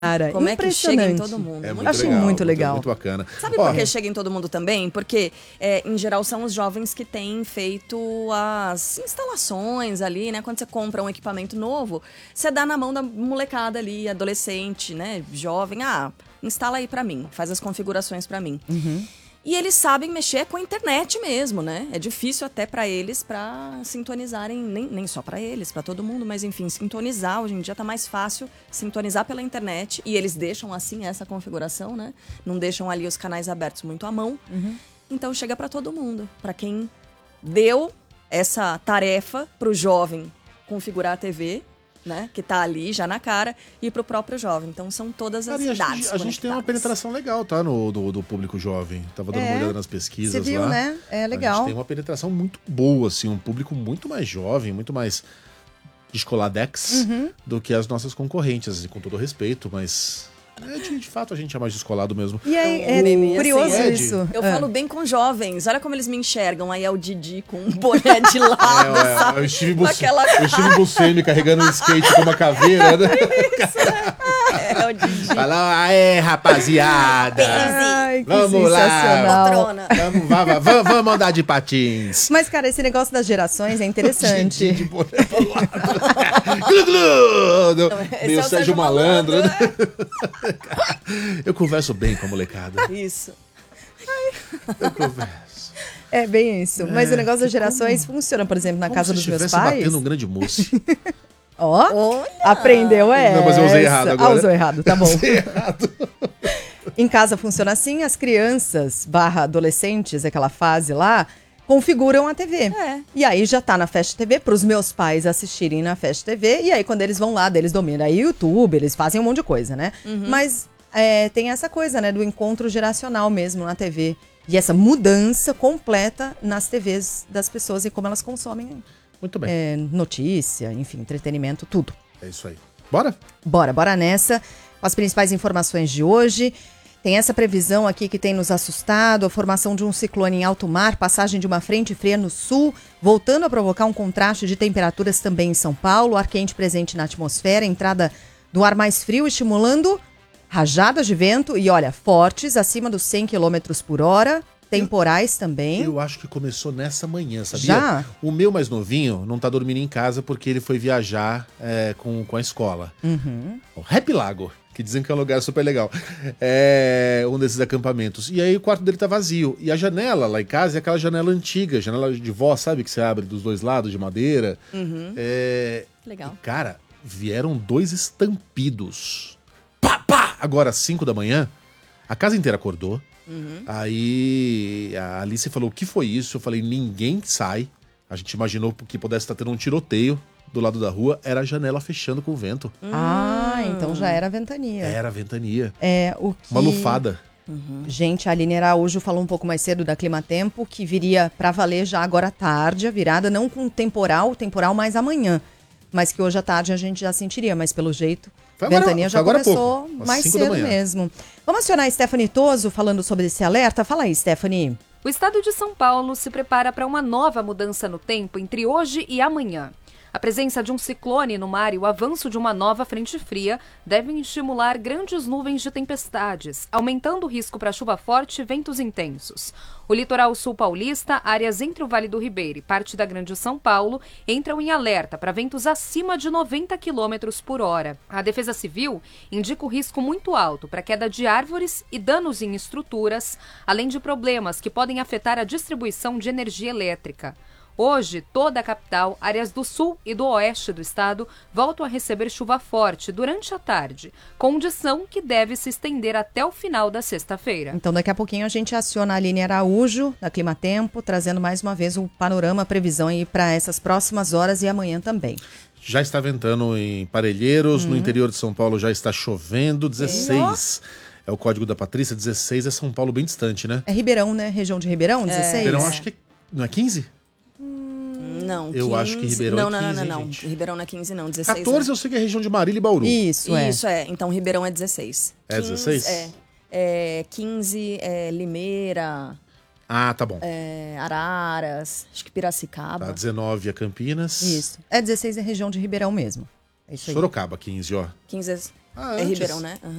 Cara, Como é que chega em impressionante. todo mundo. É Eu achei muito legal. Muito bacana. Sabe por que chega em todo mundo também? Porque, em geral, são os jovens que têm feito as instalações ali, né? Quando você compra um equipamento novo, você dá na mão da molecada ali, adolescente, né? Jovem. Ah, instala aí pra mim, faz as configurações pra mim. E eles sabem mexer com a internet mesmo, né? É difícil até pra eles pra sintonizarem, nem só pra eles, pra todo mundo, mas enfim, sintonizar. Hoje em dia tá mais fácil sintonizar pela internet e eles deixam assim essa configuração, né? Não deixam ali os canais abertos muito à mão. Então chega pra todo mundo, pra quem deu essa tarefa pro jovem configurar a TV, né? Que tá ali já na cara, e pro próprio jovem. Então são todas as Cara, idades a gente tem uma conectadas. penetração legal, tá? Do público jovem. Tava dando uma olhada nas pesquisas Você viu, lá. né? É A legal. gente tem uma penetração muito boa, assim, um público muito mais jovem, muito mais descoladex do que as nossas concorrentes, assim, com todo respeito, mas de fato a gente é mais descolado mesmo. E aí, é meme, curioso assim, isso. Eu falo bem com jovens, olha como eles me enxergam. Aí é o Didi com um boné de lado, sabe? o Steve Com aquela o Steve Buscemi carregando um skate com uma caveira, né? É o Didi. Fala, aê, rapaziada! Ai, que Vamos lá! sensacional. Patrona. Vamos andar de patins! Mas, cara, esse negócio das gerações é interessante. De boné pro lado. Glu, glu! esse Meio é o Sérgio Malandro, né? né? Eu converso bem com a molecada. Isso. Eu converso. É bem isso. Mas o negócio das gerações funciona, por exemplo, na Como casa se dos meus estivesse pais. batendo um grande mousse. Ó, Olha! aprendeu essa. Não, mas eu usei errado agora. Ah, usou errado, tá bom. Usei errado. Em casa funciona assim, as crianças / adolescentes, aquela fase lá, configuram a TV. É. E aí já tá na Fast TV pros meus pais assistirem na Fast TV. E aí quando eles vão lá, eles dominam aí o YouTube, eles fazem um monte de coisa, né? Mas tem essa coisa, né, do encontro geracional mesmo na TV. E essa mudança completa nas TVs das pessoas e como elas consomem Muito bem. notícia, enfim, entretenimento, tudo. É isso aí. Bora? Bora nessa. Com as principais informações de hoje. Tem essa previsão aqui que tem nos assustado, a formação de um ciclone em alto mar, passagem de uma frente fria no sul, voltando a provocar um contraste de temperaturas também em São Paulo, ar quente presente na atmosfera, entrada do ar mais frio estimulando rajadas de vento e, olha, fortes, acima dos 100 km por hora, temporais também. Eu acho que começou nessa manhã, sabia? Já? O meu mais novinho não tá dormindo em casa porque ele foi viajar com a escola. O Happy Lago, que dizem que é um lugar super legal. É um desses acampamentos. E aí o quarto dele tá vazio. E a janela lá em casa é aquela janela antiga, janela de vó, sabe? Que você abre dos dois lados, de madeira. Legal. E, cara, vieram 2 estampidos. Pá, pá! Agora, às 5 da manhã, a casa inteira acordou. Aí a Alice falou, o que foi isso? Eu falei, ninguém sai. A gente imaginou que pudesse estar tendo um tiroteio do lado da rua. Era a janela fechando com o vento. Ah, então já era ventania. Era a ventania. O que... Uma lufada. Gente, a Aline Araújo falou um pouco mais cedo da Climatempo, que viria pra valer já agora à tarde, a virada, não com temporal mais amanhã. Mas que hoje à tarde a gente já sentiria, mas pelo jeito, Foi agora- ventania já foi agora há começou pouco, às mais 5 da cedo manhã. mesmo. Vamos acionar a Stephanie Toso falando sobre esse alerta? Fala aí, Stephanie. O estado de São Paulo se prepara para uma nova mudança no tempo entre hoje e amanhã. A presença de um ciclone no mar e o avanço de uma nova frente fria devem estimular grandes nuvens de tempestades, aumentando o risco para chuva forte e ventos intensos. O litoral sul paulista, áreas entre o Vale do Ribeira e parte da Grande São Paulo entram em alerta para ventos acima de 90 km por hora. A Defesa Civil indica o risco muito alto para queda de árvores e danos em estruturas, além de problemas que podem afetar a distribuição de energia elétrica. Hoje, toda a capital, áreas do sul e do oeste do estado voltam a receber chuva forte durante a tarde, condição que deve se estender até o final da sexta-feira. Então daqui a pouquinho a gente aciona a Aline Araújo, da Climatempo, trazendo mais uma vez o panorama, a previsão aí para essas próximas horas e amanhã também. Já está ventando em Parelheiros, no interior de São Paulo já está chovendo, 16. É o código da Patrícia, 16 é São Paulo bem distante, né? É Ribeirão, né? Região de Ribeirão, 16? Ribeirão acho que não é 15? Não, Eu acho que Ribeirão não, é 15, não, hein, não. gente? Ribeirão não é 15, não. 16. 14 eu sei que é região de Marília e Bauru. Isso, é. Isso, Então, Ribeirão é 16. É 16? 15 é Limeira, Ah, tá bom. Araras, acho que Piracicaba. Tá, 19 é Campinas. Isso. É 16 é região de Ribeirão mesmo. É isso aí. Sorocaba, 15, ó. 15 é Ah, É antes. Ribeirão, né? Aham.